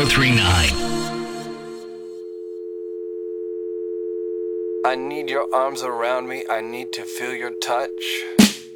1039. I need your arms around me, I need to feel your touch.